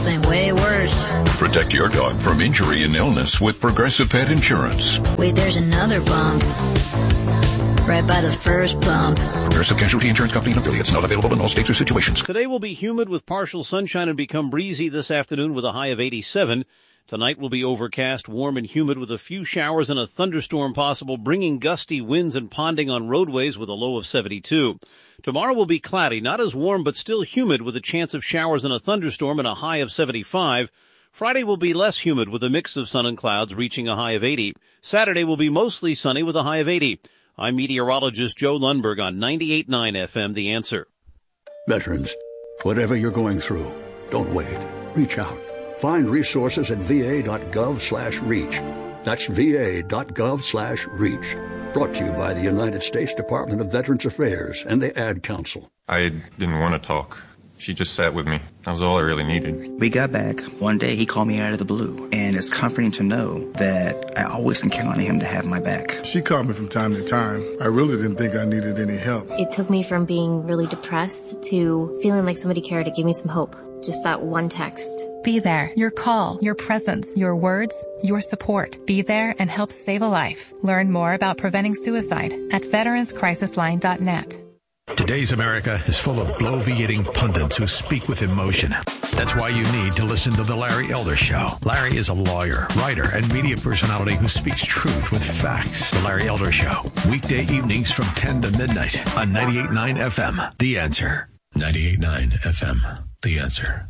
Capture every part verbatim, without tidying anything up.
something way worse. Protect your dog from injury and illness with Progressive Pet Insurance. Wait, there's another bump. Right by the first bump. Progressive Casualty Insurance Company and affiliates. Not available in all states or situations. Today will be humid with partial sunshine and become breezy this afternoon with a high of eighty-seven. Tonight will be overcast, warm and humid with a few showers and a thunderstorm possible, bringing gusty winds and ponding on roadways with a low of seventy-two. Tomorrow will be cloudy, not as warm but still humid with a chance of showers and a thunderstorm and a high of seventy-five. Friday will be less humid with a mix of sun and clouds reaching a high of eighty. Saturday will be mostly sunny with a high of eighty. I'm meteorologist Joe Lundberg on ninety-eight point nine F M, The Answer. Veterans, whatever you're going through, don't wait. Reach out. Find resources at va.gov slash reach. That's va.gov slash reach. Brought to you by the United States Department of Veterans Affairs and the Ad Council. I didn't want to talk. She just sat with me. That was all I really needed. We got back. One day he called me out of the blue, and it's comforting to know that I always can count on him to have my back. She called me from time to time. I really didn't think I needed any help. It took me from being really depressed to feeling like somebody cared. It gave me some hope. Just that one text. Be there. Your call, your presence, your words, your support. Be there and help save a life. Learn more about preventing suicide at veterans crisis line dot net. Today's America is full of bloviating pundits who speak with emotion. That's why you need to listen to The Larry Elder Show. Larry is a lawyer, writer, and media personality who speaks truth with facts. The Larry Elder Show. Weekday evenings from ten to midnight on ninety-eight point nine F M. The Answer. ninety-eight point nine F M. The Answer.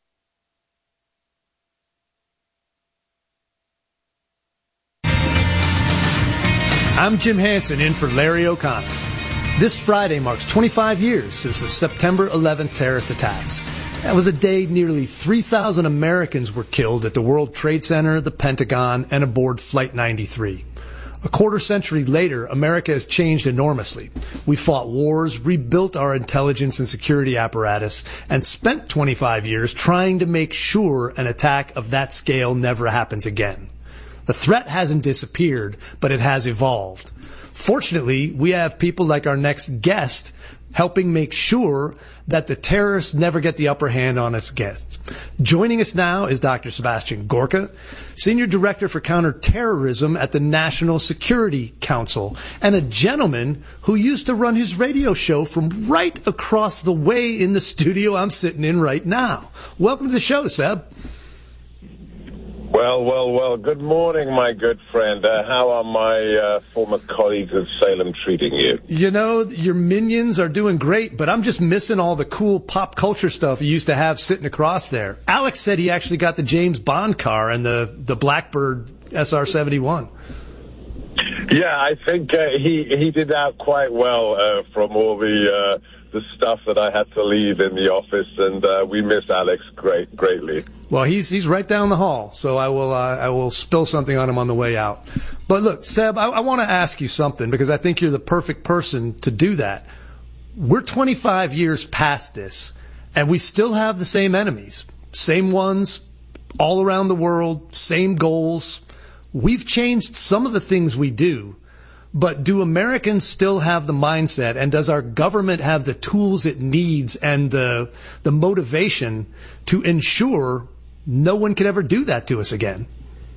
I'm Jim Hansen in for Larry O'Connor. This Friday marks twenty-five years since the September eleventh terrorist attacks. That was a day nearly three thousand Americans were killed at the World Trade Center, the Pentagon, and aboard Flight ninety-three. A quarter century later, America has changed enormously. We fought wars, rebuilt our intelligence and security apparatus, and spent twenty-five years trying to make sure an attack of that scale never happens again. The threat hasn't disappeared, but it has evolved. Fortunately, we have people like our next guest helping make sure that the terrorists never get the upper hand on its guests. Joining us now is Doctor Sebastian Gorka, Senior Director for Counterterrorism at the National Security Council, and a gentleman who used to run his radio show from right across the way in the studio I'm sitting in right now. Welcome to the show, Seb. Well, well, well, good morning, my good friend. Uh, how are my uh, former colleagues at Salem treating you? You know, your minions are doing great, but I'm just missing all the cool pop culture stuff you used to have sitting across there. Alex said he actually got the James Bond car and the, the Blackbird S R seventy-one. Yeah, I think uh, he, he did out quite well uh, from all the... Uh, the stuff that I had to leave in the office, and uh, we miss Alex great, greatly. Well, he's he's right down the hall, so I will uh, I will spill something on him on the way out. But look, Seb, I, I want to ask you something because I think you're the perfect person to do that. We're twenty-five years past this, and we still have the same enemies, same ones, all around the world, same goals. We've changed some of the things we do. But do Americans still have the mindset, and does our government have the tools it needs and the the motivation to ensure no one can ever do that to us again?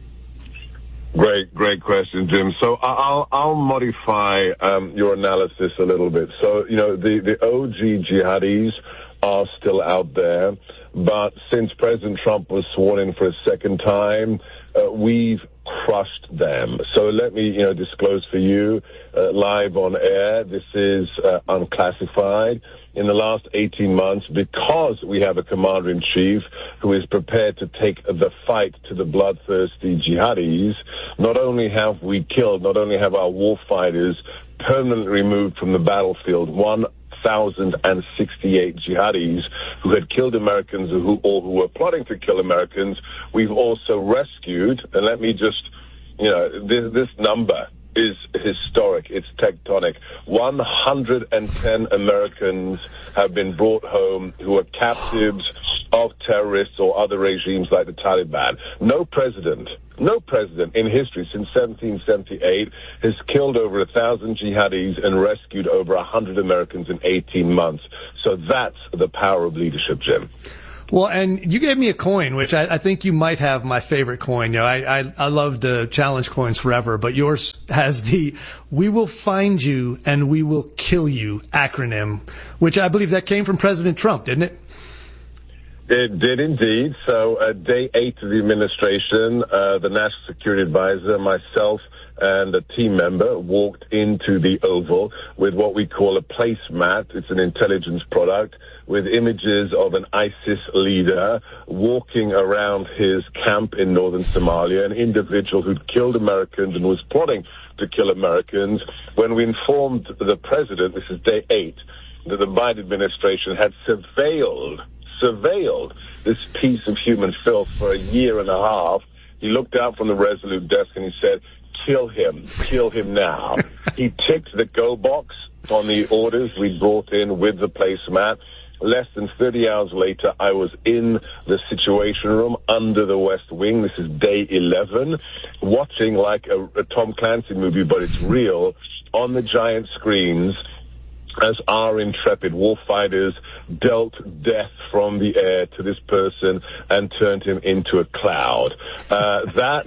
Great, great question, Jim. So I'll I'll modify um, your analysis a little bit. So, you know, the, the O G jihadis are still out there, but since President Trump was sworn in for a second time, uh, we've crushed them. So let me, you know, disclose for you uh, live on air. This is uh, unclassified. In the last eighteen months, because we have a commander-in-chief who is prepared to take the fight to the bloodthirsty jihadis, not only have we killed, not only have our war fighters permanently removed from the battlefield, one thousand sixty-eight jihadis who had killed Americans who, or who were plotting to kill Americans. We've also rescued, and let me just, you know, this, this number is historic. It's tectonic. one hundred ten Americans have been brought home who are captives of terrorists or other regimes like the Taliban. No president, no president in history since seventeen seventy-eight has killed over a thousand jihadis and rescued over a hundred Americans in eighteen months. So that's the power of leadership, Jim. Well, and you gave me a coin, which I, I think you might have my favorite coin. You know, I, I, I love the challenge coins forever, but yours has the "We will find you and we will kill you" acronym, which I believe that came from President Trump, didn't it? It did indeed. So uh, day eight of the administration, uh, the National Security Advisor, myself, and a team member walked into the Oval with what we call a placemat. It's an intelligence product with images of an ISIS leader walking around his camp in northern Somalia, an individual who'd killed Americans and was plotting to kill Americans. When we informed the president, this is day eight, that the Biden administration had surveilled, surveilled this piece of human filth for a year and a half, he looked out from the Resolute desk and he said, "Kill him, kill him now." He ticked the go box on the orders we brought in with the placemat. Less than thirty hours later, I was in the Situation Room under the West Wing. This is day eleven, watching like a, a Tom Clancy movie, but it's real, on the giant screens as our intrepid warfighters dealt death from the air to this person and turned him into a cloud. Uh, that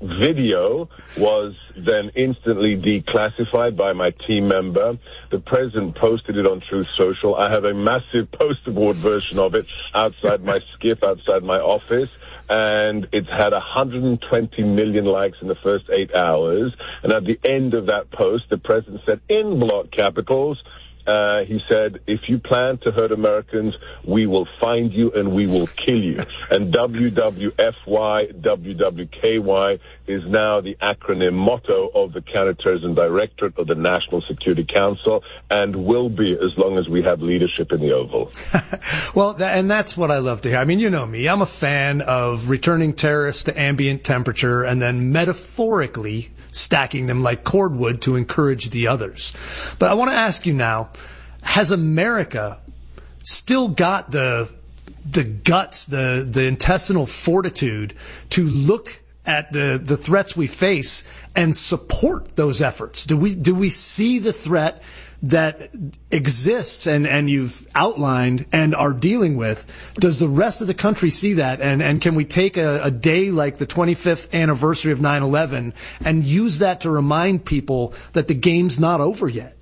video was then instantly declassified by my team member. The president posted it on Truth Social. I have a massive poster board version of it outside my skiff, outside my office, and it's had one hundred twenty million likes in the first eight hours. And at the end of that post, the president said in block capitals, Uh, he said, "If you plan to hurt Americans, we will find you and we will kill you." And W W F Y, W W K Y is now the acronym motto of the Counterterrorism Directorate of the National Security Council, and will be as long as we have leadership in the Oval. Well, that, and that's what I love to hear. I mean, you know me. I'm a fan of returning terrorists to ambient temperature and then metaphorically stacking them like cordwood to encourage the others. But I want to ask you now, has America still got the the guts, the the intestinal fortitude to look at the the threats we face and support those efforts? Do we do we see the threat that exists and, and you've outlined and are dealing with? Does the rest of the country see that? And, and can we take a, a day like the twenty-fifth anniversary of nine eleven and use that to remind people that the game's not over yet?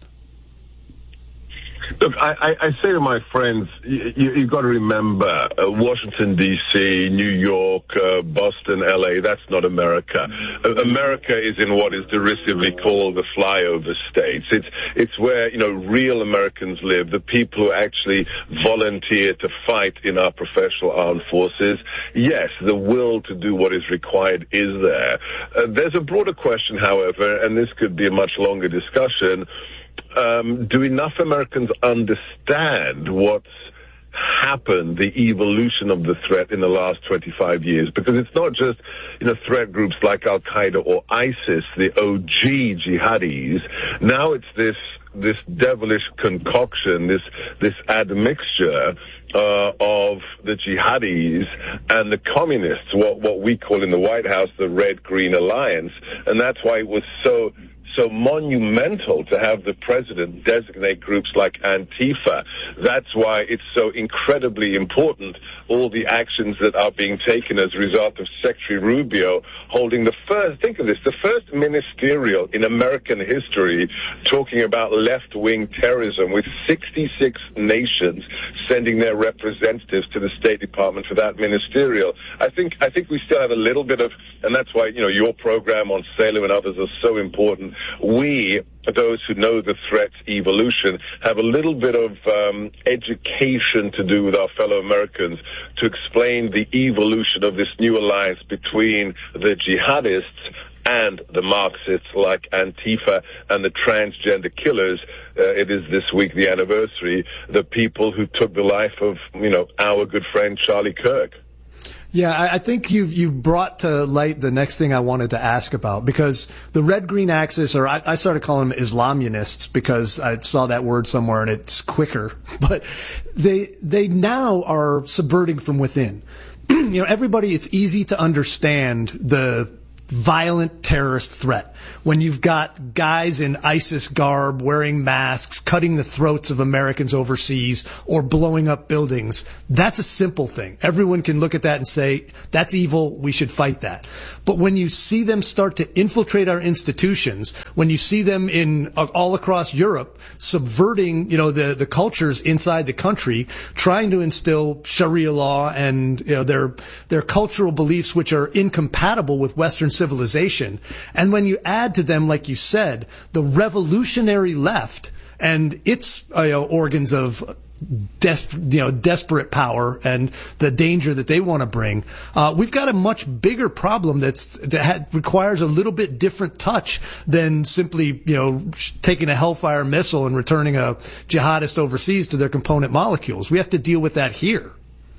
Look, I, I, I say to my friends, you, you, you've got to remember, uh, Washington, D C, New York, uh, Boston, L A, that's not America. Uh, America is in what is derisively called the flyover states. It's, it's where, you know, real Americans live, the people who actually volunteer to fight in our professional armed forces. Yes, the will to do what is required is there. Uh, there's a broader question, however, and this could be a much longer discussion. Um, do enough Americans understand what's happened, the evolution of the threat in the last twenty-five years? Because it's not just, you know, threat groups like Al-Qaeda or ISIS, the O G jihadis. Now it's this this devilish concoction, this this admixture uh, of the jihadis and the communists, what what we call in the White House the Red-Green Alliance. And that's why it was so so monumental to have the president designate groups like Antifa. That's why it's so incredibly important, all the actions that are being taken as a result of Secretary Rubio holding the first, think of this, the first ministerial in American history talking about left-wing terrorism, with sixty-six nations sending their representatives to the State Department for that ministerial. I think I think we still have a little bit of, and that's why, you know, your program on Salem and others are so important. We, those who know the threat's evolution, have a little bit of um, education to do with our fellow Americans to explain the evolution of this new alliance between the jihadists and the Marxists like Antifa and the transgender killers. Uh, it is this week the anniversary, the people who took the life of, you know, our good friend Charlie Kirk. Yeah, I think you've you've brought to light the next thing I wanted to ask about, because the red-green axis, or I, I started calling them Islamunists because I saw that word somewhere and it's quicker, but they they now are subverting from within. You know, everybody, it's easy to understand the violent terrorist threat. When you've got guys in ISIS garb wearing masks, cutting the throats of Americans overseas, or blowing up buildings, that's a simple thing. Everyone can look at that and say, that's evil, we should fight that. But when you see them start to infiltrate our institutions, when you see them in uh, all across Europe subverting, you know, the, the cultures inside the country, trying to instill Sharia law and, you know, their, their cultural beliefs which are incompatible with Western civilization. And when you add to them, like you said, the revolutionary left and its uh, you know, organs of Des- you know, desperate power and the danger that they want to bring. Uh, we've got a much bigger problem that's that ha- requires a little bit different touch than simply, you know, sh- taking a Hellfire missile and returning a jihadist overseas to their component molecules. We have to deal with that here.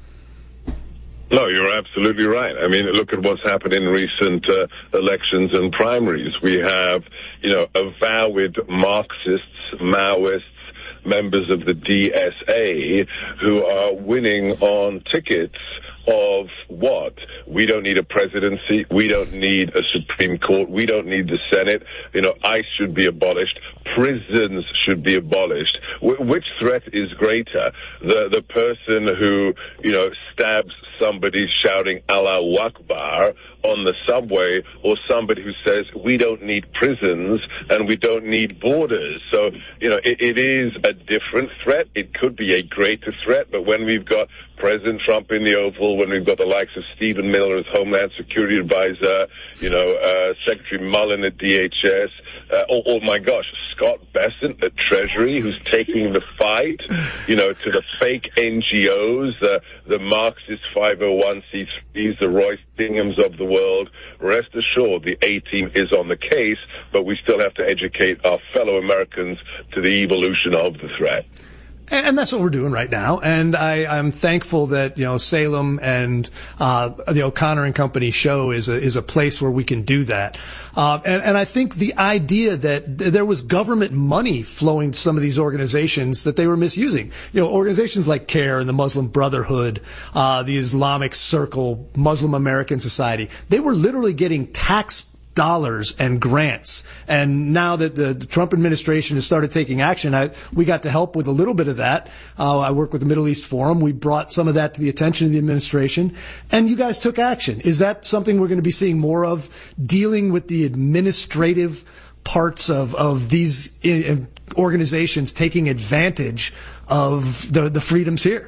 No, you're absolutely right. I mean, look at what's happened in recent uh, elections and primaries. We have, you know, avowed Marxists, Maoists, members of the D S A who are winning on tickets of what? We don't need a presidency. We don't need a Supreme Court. We don't need the Senate. You know, ICE should be abolished. Prisons should be abolished. W- which threat is greater? The the person who, you know, stabs somebody shouting Allahu Akbar on the subway, or somebody who says we don't need prisons and we don't need borders? So, you know, it, it is a different threat. It could be a greater threat, but when we've got President Trump in the Oval, when we've got the likes of Stephen Miller as Homeland Security Advisor, you know, uh, Secretary Mullen at D H S, uh, oh, oh my gosh, Scott Bessent at Treasury, who's taking the fight, you know, to the fake N G Os, the, the Marxist five oh one c threes, the Royce Binghams of the world. Rest assured, the A-team is on the case, but we still have to educate our fellow Americans to the evolution of the threat. And that's what we're doing right now. And I, I'm thankful that, you know, Salem and, uh, the O'Connor and Company show is a, is a place where we can do that. Uh, and, and I think the idea that th- there was government money flowing to some of these organizations that they were misusing. You know, organizations like CARE and the Muslim Brotherhood, uh, the Islamic Circle, Muslim American Society, they were literally getting tax dollars and grants. And now that the, the Trump administration has started taking action, I, we got to help with a little bit of that. Uh, I work with the Middle East Forum. We brought some of that to the attention of the administration, and you guys took action. Is that something we're going to be seeing more of, dealing with the administrative parts of, of these in, organizations taking advantage of the, the freedoms here?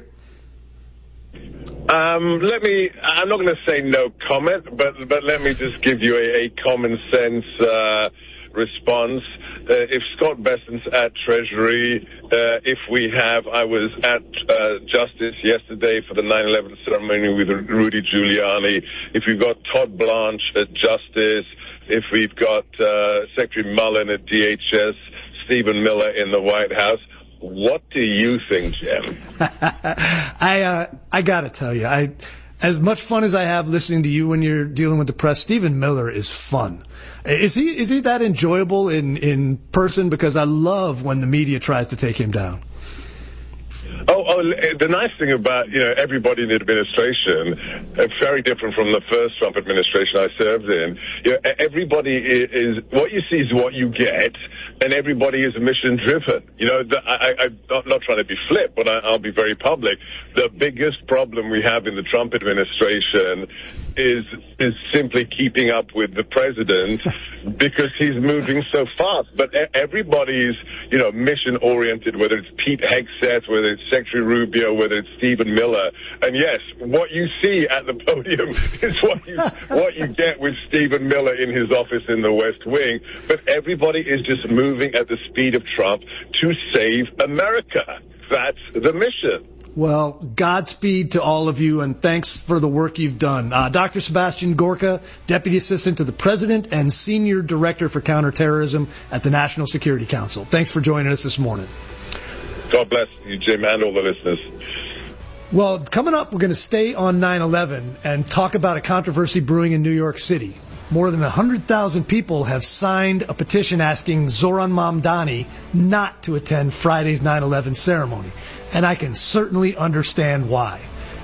Um, let me, I'm not going to say no comment, but, but let me just give you a, a common sense, uh, response. Uh, if Scott Bessent's at Treasury, uh, if we have, I was at, uh, Justice yesterday for the nine eleven ceremony with Rudy Giuliani. If we've got Todd Blanche at Justice, if we've got, uh, Secretary Mullen at D H S, Stephen Miller in the White House, what do you think, Jim? I uh, I gotta tell you, I as much fun as I have listening to you when you're dealing with the press, Stephen Miller is fun. Is he is he that enjoyable in, in person? Because I love when the media tries to take him down. Oh, oh, the nice thing about, you know, everybody in the administration, uh, very different from the first Trump administration I served in, you know, everybody is, is, what you see is what you get, and everybody is mission driven. You know, the, I, I'm not, not trying to be flip, but I, I'll be very public. The biggest problem we have in the Trump administration is, is simply keeping up with the president because he's moving so fast. But everybody's, you know, mission oriented, whether it's Pete Hegseth, whether it's Secretary Rubio, whether it's Stephen Miller. And yes, what you see at the podium is what you, what you get with Stephen Miller in his office in the West Wing. But everybody is just moving at the speed of Trump to save America. That's the mission. Well, Godspeed to all of you, and thanks for the work you've done. Uh, Doctor Sebastian Gorka, Deputy Assistant to the President and Senior Director for Counterterrorism at the National Security Council. Thanks for joining us this morning. God bless you, Jim, and all the listeners. Well, coming up, we're going to stay on nine eleven and talk about a controversy brewing in New York City. More than one hundred thousand people have signed a petition asking Zohran Mamdani not to attend Friday's nine eleven ceremony. And I can certainly understand why.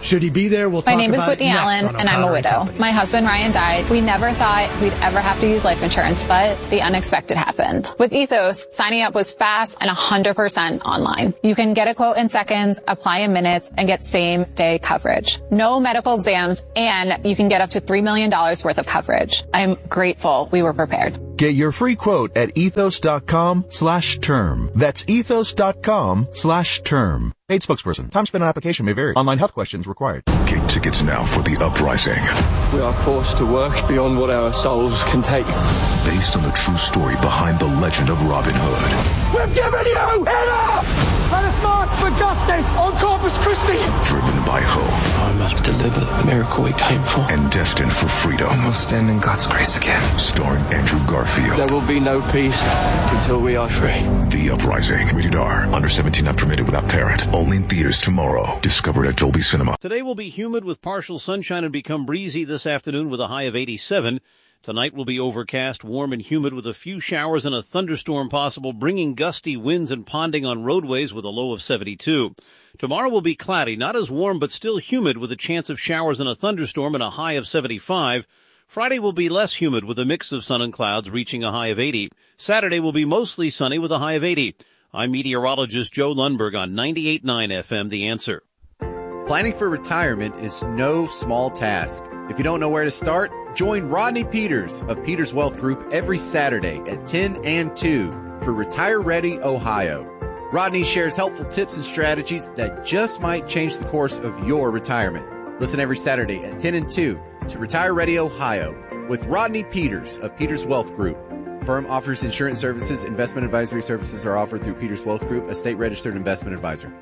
Should he be there? We'll talk My name is about Whitney it next Allen, on and I'm a O'Connor and widow. Company. My husband, Ryan, died. We never thought we'd ever have to use life insurance, but the unexpected happened. With Ethos, signing up was fast and one hundred percent online. You can get a quote in seconds, apply in minutes, and get same-day coverage. No medical exams, and you can get up to three million dollars worth of coverage. I'm grateful we were prepared. Get your free quote at ethos.com slash term. That's ethos.com slash term. Paid spokesperson. Time spent on application may vary. Online health questions required. Get tickets now for The Uprising. We are forced to work beyond what our souls can take. Based on the true story behind the legend of Robin Hood. We've given you enough! Let us march for justice on Corpus Christi! Driven by hope. I must deliver the miracle we came for. And destined for freedom. We'll stand in God's grace again. Starring Andrew Garfield. There will be no peace until we are free. The Uprising. Rated R. Under seventeen, not permitted without parent. Only in theaters tomorrow. Discovered at Dolby Cinema. Today will be humid with partial sunshine and become breezy this afternoon with a high of eighty-seven. Tonight will be overcast, warm and humid with a few showers and a thunderstorm possible, bringing gusty winds and ponding on roadways with a low of seventy-two. Tomorrow will be cloudy, not as warm but still humid with a chance of showers and a thunderstorm and a high of seventy-five. Friday will be less humid with a mix of sun and clouds reaching a high of eighty. Saturday will be mostly sunny with a high of eighty. I'm meteorologist Joe Lundberg on ninety-eight point nine F M, The Answer. Planning for retirement is no small task. If you don't know where to start, join Rodney Peters of Peters Wealth Group every Saturday at ten and two for Retire Ready Ohio. Rodney shares helpful tips and strategies that just might change the course of your retirement. Listen every Saturday at ten and two to Retire Ready Ohio with Rodney Peters of Peters Wealth Group. Firm offers insurance services. Investment advisory services are offered through Peters Wealth Group, a state-registered investment advisor.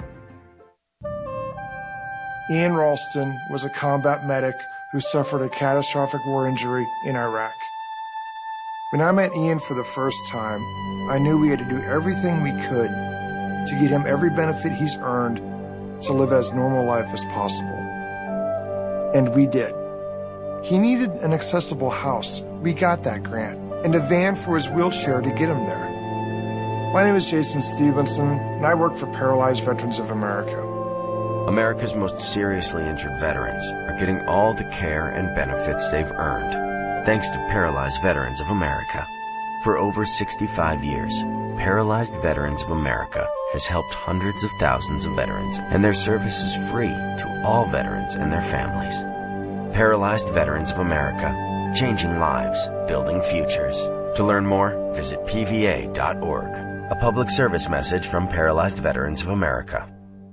Ian Ralston was a combat medic who suffered a catastrophic war injury in Iraq. When I met Ian for the first time, I knew we had to do everything we could to get him every benefit he's earned to live as normal life as possible. And we did. He needed an accessible house. We got that grant. And a van for his wheelchair to get him there. My name is Jason Stevenson, and I work for Paralyzed Veterans of America. America's most seriously injured veterans are getting all the care and benefits they've earned, thanks to Paralyzed Veterans of America. For over sixty-five years, Paralyzed Veterans of America has helped hundreds of thousands of veterans, and their service is free to all veterans and their families. Paralyzed Veterans of America, changing lives, building futures. To learn more, visit P V A dot org. A public service message from Paralyzed Veterans of America.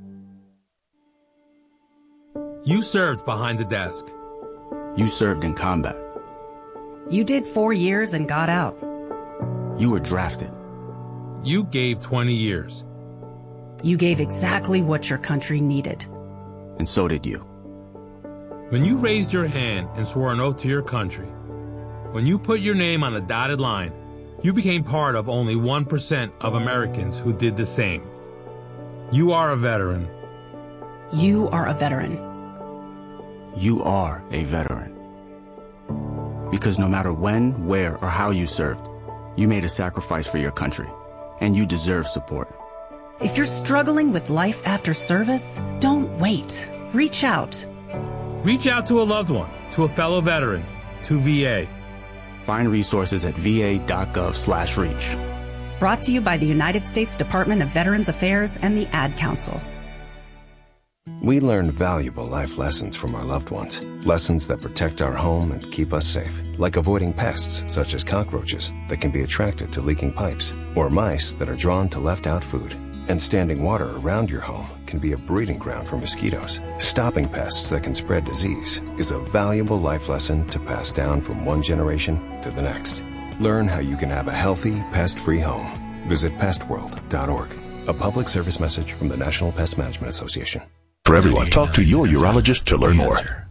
You served behind the desk. You served in combat. You did four years and got out. You were drafted. You gave twenty years. You gave exactly what your country needed. And so did you. When you raised your hand and swore an oath to your country, when you put your name on a dotted line, you became part of only one percent of Americans who did the same. You are a veteran. You are a veteran. You are a veteran. Because no matter when, where, or how you served, you made a sacrifice for your country, and you deserve support. If you're struggling with life after service, don't wait. Reach out. Reach out to a loved one, to a fellow veteran, to V A. Find resources at V A dot gov slash reach. Brought to you by the United States Department of Veterans Affairs and the Ad Council. We learn valuable life lessons from our loved ones. Lessons that protect our home and keep us safe. Like avoiding pests such as cockroaches that can be attracted to leaking pipes, or mice that are drawn to left-out food. And standing water around your home can be a breeding ground for mosquitoes. Stopping pests that can spread disease is a valuable life lesson to pass down from one generation to the next. Learn how you can have a healthy, pest-free home. Visit pest world dot org. A public service message from the National Pest Management Association. For everyone, talk to your urologist to learn more.